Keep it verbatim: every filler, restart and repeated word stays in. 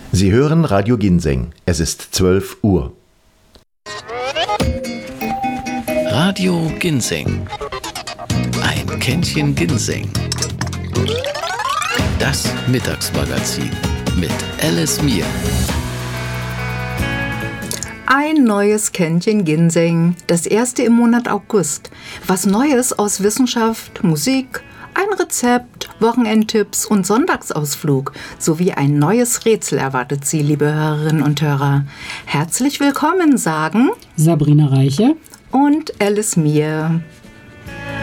Sie hören Radio Ginseng. Es ist zwölf Uhr. Radio Ginseng. Ein Kännchen Ginseng. Das Mittagsmagazin mit Alice Mier. Ein neues Kännchen Ginseng, das erste im Monat August. Was Neues aus Wissenschaft, Musik, ein Rezept, Wochenendtipps und Sonntagsausflug sowie ein neues Rätsel erwartet Sie, liebe Hörerinnen und Hörer. Herzlich willkommen sagen Sabrina Reiche und Alice Mier.